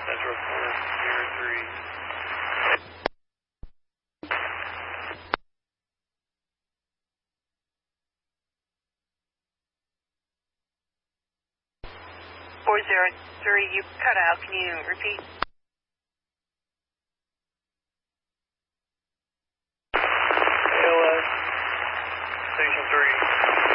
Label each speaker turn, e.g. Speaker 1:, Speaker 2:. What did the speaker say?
Speaker 1: Central 403.
Speaker 2: You cut out. Can you repeat?
Speaker 1: ALS, Station 3.